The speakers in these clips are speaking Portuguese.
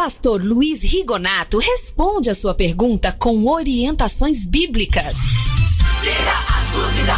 Pastor Luiz Rigonato responde a sua pergunta com orientações bíblicas. Tira a dúvida.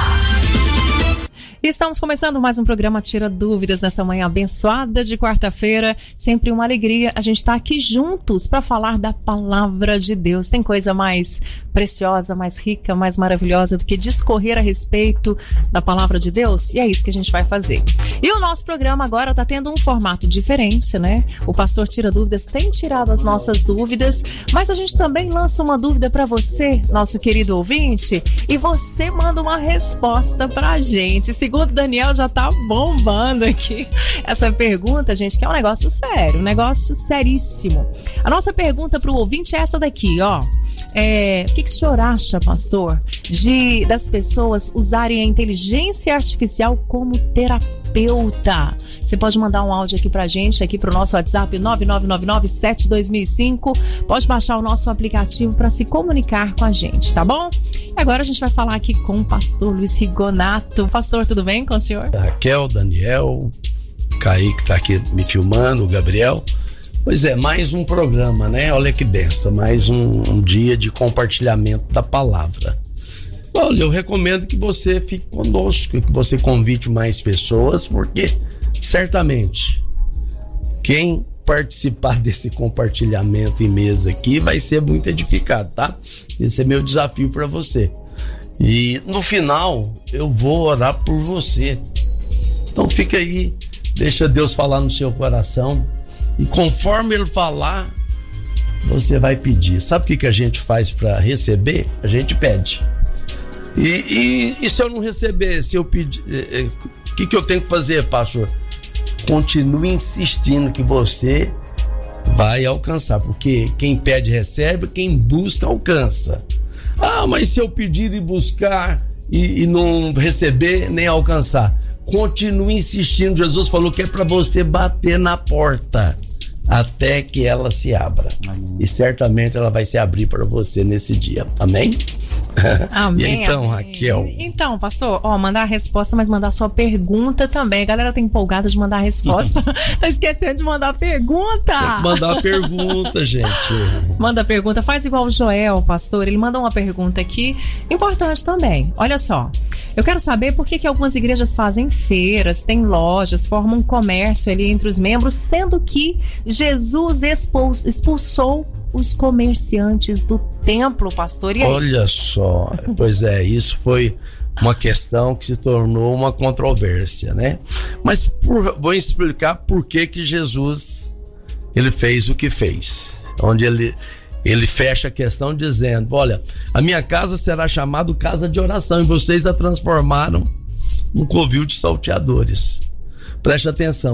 Estamos começando mais um programa Tira Dúvidas nessa manhã abençoada de quarta-feira. Sempre uma alegria a gente estar aqui juntos para falar da palavra de Deus. Tem coisa mais preciosa, mais rica, mais maravilhosa do que discorrer a respeito da palavra de Deus? E é isso que a gente vai fazer. E o nosso programa agora está tendo um formato diferente, né? O Pastor Tira Dúvidas tem tirado as nossas dúvidas, mas a gente também lança uma dúvida para você, nosso querido ouvinte, e você manda uma resposta para a gente. Segundo Daniel, já tá bombando aqui essa pergunta, gente, que é um negócio sério, um negócio seríssimo. A nossa pergunta pro ouvinte é essa daqui, ó. O que o senhor acha, pastor, das pessoas usarem a inteligência artificial como terapeuta? Você pode mandar um áudio aqui pra gente, aqui pro nosso WhatsApp 999972005. Pode baixar o nosso aplicativo para se comunicar com a gente, tá bom? E agora a gente vai falar aqui com o pastor Luiz Rigonato. Pastor, tudo bem com o senhor? Raquel, Daniel, Kaique tá aqui me filmando, o Gabriel. Pois é, mais um programa, né? Olha que benção, mais um dia de compartilhamento da palavra. Olha, eu recomendo que você fique conosco, que você convide mais pessoas, porque certamente quem participar desse compartilhamento em mesa aqui vai ser muito edificado, tá? Esse é meu desafio para você. E no final eu vou orar por você. Então fica aí, deixa Deus falar no seu coração. E conforme Ele falar, você vai pedir. Sabe o que a gente faz para receber? A gente pede. E se eu não receber, se eu pedir, o que eu tenho que fazer, pastor? Continue insistindo que você vai alcançar. Porque quem pede recebe, quem busca alcança. Ah, mas se eu pedir e buscar e não receber nem alcançar, continue insistindo. Jesus falou que é para você bater na porta até que ela se abra. Amém. E certamente ela vai se abrir para você nesse dia. Amém? Amém. E então, amém. Raquel? Então, pastor, mandar a resposta, mas mandar a sua pergunta também. A galera tá empolgada de mandar a resposta. Tá esquecendo de mandar a pergunta. Tem que mandar a pergunta, gente. Manda a pergunta. Faz igual o Joel, pastor. Ele mandou uma pergunta aqui, importante também. Olha só. Eu quero saber por que algumas igrejas fazem feiras, têm lojas, formam um comércio ali entre os membros, sendo que Jesus expulsou os comerciantes do templo, pastor. E aí? Olha só, pois é, isso foi uma questão que se tornou uma controvérsia, né? Mas vou explicar por que Jesus ele fez o que fez. Onde ele fecha a questão dizendo: olha, a minha casa será chamada casa de oração e vocês a transformaram num covil de salteadores. Preste atenção.